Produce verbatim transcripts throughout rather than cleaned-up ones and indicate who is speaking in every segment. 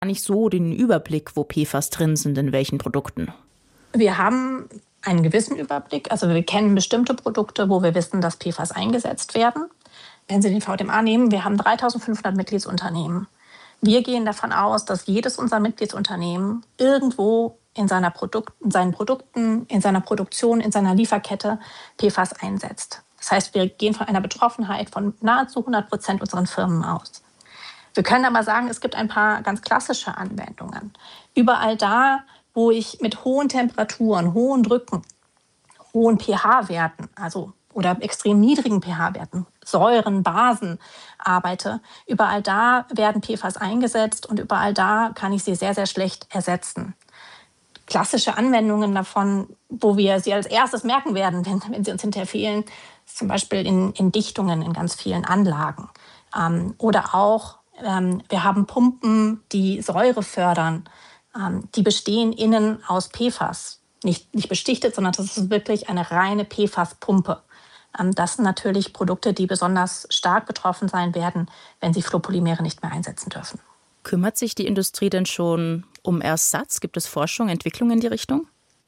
Speaker 1: nicht so den Überblick, wo P F A S drin sind, in welchen Produkten.
Speaker 2: Wir haben einen gewissen Überblick. Also wir kennen bestimmte Produkte, wo wir wissen, dass P F A S eingesetzt werden. Wenn Sie den V D M A nehmen, wir haben dreitausendfünfhundert Mitgliedsunternehmen. Wir gehen davon aus, dass jedes unserer Mitgliedsunternehmen irgendwo in, seiner Produkt, in seinen Produkten, in seiner Produktion, in seiner Lieferkette P F A S einsetzt. Das heißt, wir gehen von einer Betroffenheit von nahezu hundert Prozent unseren Firmen aus. Wir können aber sagen, es gibt ein paar ganz klassische Anwendungen. Überall da, wo ich mit hohen Temperaturen, hohen Drücken, hohen pH-Werten, also oder extrem niedrigen pH-Werten, Säuren, Basen arbeite, überall da werden P F A S eingesetzt und überall da kann ich sie sehr, sehr schlecht ersetzen. Klassische Anwendungen davon, wo wir sie als erstes merken werden, wenn, wenn sie uns hinterher fehlen, ist zum Beispiel in, in Dichtungen in ganz vielen Anlagen. Ähm, oder auch, ähm, wir haben Pumpen, die Säure fördern, ähm, die bestehen innen aus P F A S. Nicht, nicht bestichtet, sondern das ist wirklich eine reine P F A S-Pumpe. Das sind natürlich Produkte, die besonders stark betroffen sein werden, wenn sie Fluorpolymere nicht mehr einsetzen dürfen.
Speaker 1: Kümmert sich die Industrie denn schon um Ersatz? Gibt es Forschung, Entwicklung in die Richtung?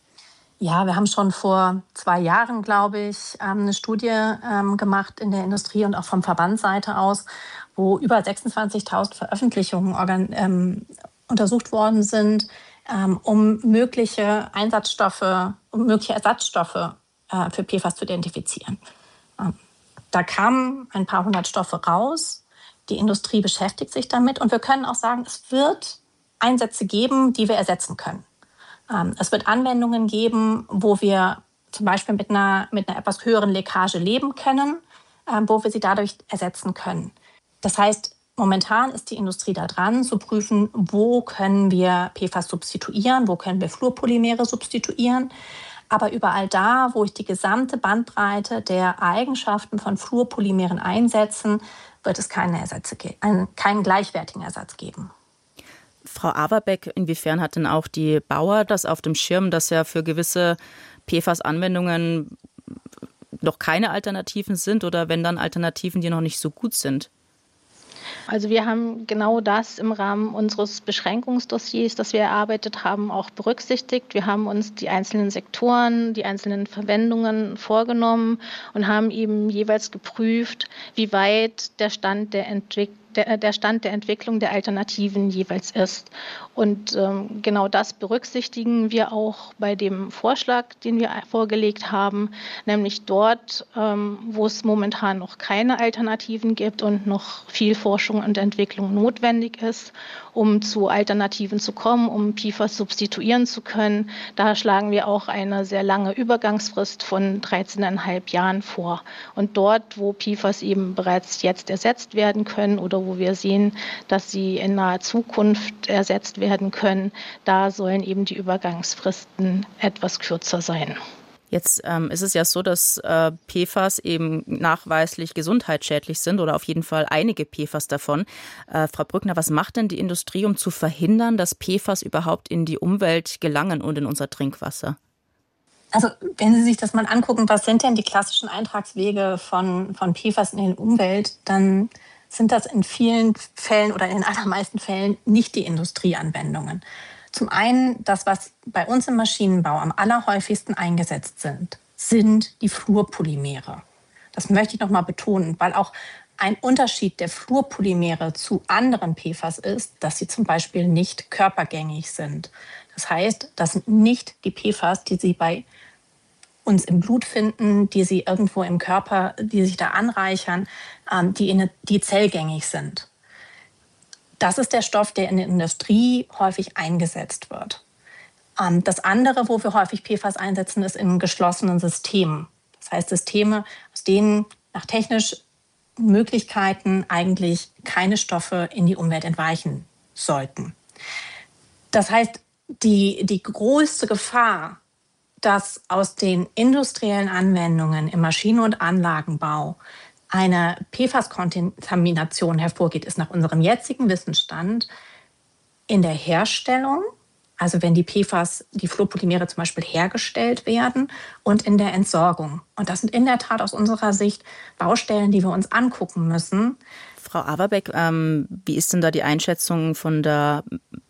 Speaker 2: Ja, wir haben schon vor zwei Jahren, glaube ich, eine Studie gemacht in der Industrie und auch vom Verbandsseite aus, wo über sechsundzwanzigtausend Veröffentlichungen organ- ähm, untersucht worden sind, ähm, um mögliche Einsatzstoffe, um mögliche Ersatzstoffe für P F A S zu identifizieren. Da kamen ein paar hundert Stoffe raus. Die Industrie beschäftigt sich damit. Und wir können auch sagen, es wird Einsätze geben, die wir ersetzen können. Es wird Anwendungen geben, wo wir zum Beispiel mit einer, mit einer etwas höheren Leckage leben können, wo wir sie dadurch ersetzen können. Das heißt, momentan ist die Industrie da dran, zu prüfen, wo können wir P F A S substituieren, wo können wir Fluorpolymere substituieren. Aber überall da, wo ich die gesamte Bandbreite der Eigenschaften von Fluorpolymeren einsetze, wird es keine Ersätze ge- einen, keinen gleichwertigen Ersatz geben.
Speaker 1: Frau Averbeck, inwiefern hat denn auch die Bauer das auf dem Schirm, dass ja für gewisse P F A S-Anwendungen noch keine Alternativen sind oder wenn dann Alternativen, die noch nicht so gut sind?
Speaker 3: Also wir haben genau das im Rahmen unseres Beschränkungsdossiers, das wir erarbeitet haben, auch berücksichtigt. Wir haben uns die einzelnen Sektoren, die einzelnen Verwendungen vorgenommen und haben eben jeweils geprüft, wie weit der Stand der Entwicklung Der, der Stand der Entwicklung der Alternativen jeweils ist. Und ähm, genau das berücksichtigen wir auch bei dem Vorschlag, den wir vorgelegt haben, nämlich dort, ähm, wo es momentan noch keine Alternativen gibt und noch viel Forschung und Entwicklung notwendig ist, um zu Alternativen zu kommen, um P F A S substituieren zu können. Da schlagen wir auch eine sehr lange Übergangsfrist von dreizehneinhalb Jahren vor. Und dort, wo P F A S eben bereits jetzt ersetzt werden können oder wo wir sehen, dass sie in naher Zukunft ersetzt werden können, da sollen eben die Übergangsfristen etwas kürzer sein.
Speaker 1: Jetzt ähm, ist es ja so, dass äh, P F A S eben nachweislich gesundheitsschädlich sind oder auf jeden Fall einige P F A S davon. Äh, Frau Brückner, was macht denn die Industrie, um zu verhindern, dass P F A S überhaupt in die Umwelt gelangen und in unser Trinkwasser?
Speaker 2: Also wenn Sie sich das mal angucken, was sind denn die klassischen Eintragswege von, von P F A S in die Umwelt, dann sind das in vielen Fällen oder in den allermeisten Fällen nicht die Industrieanwendungen. Zum einen, das, was bei uns im Maschinenbau am allerhäufigsten eingesetzt sind, sind die Fluorpolymere. Das möchte ich noch mal betonen, weil auch ein Unterschied der Fluorpolymere zu anderen P F A S ist, dass sie zum Beispiel nicht körpergängig sind. Das heißt, das sind nicht die P F A S, die Sie bei uns im Blut finden, die sie irgendwo im Körper, die sich da anreichern, ähm, die, in, die zellgängig sind. Das ist der Stoff, der in der Industrie häufig eingesetzt wird. Ähm, das andere, wo wir häufig P F A S einsetzen, ist in geschlossenen Systemen. Das heißt Systeme, aus denen nach technischen Möglichkeiten eigentlich keine Stoffe in die Umwelt entweichen sollten. Das heißt, die, die größte Gefahr, dass aus den industriellen Anwendungen im Maschinen- und Anlagenbau eine P F A S-Kontamination hervorgeht, ist nach unserem jetzigen Wissensstand in der Herstellung, also wenn die P F A S, die Fluorpolymere zum Beispiel hergestellt werden, und in der Entsorgung. Und das sind in der Tat aus unserer Sicht Baustellen, die wir uns angucken müssen.
Speaker 1: Frau Averbeck, ähm, wie ist denn da die Einschätzung von der